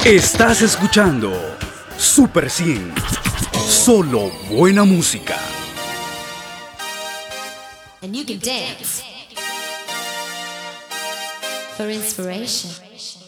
Estás escuchando Super 100. Solo buena música. And you can dance for inspiration.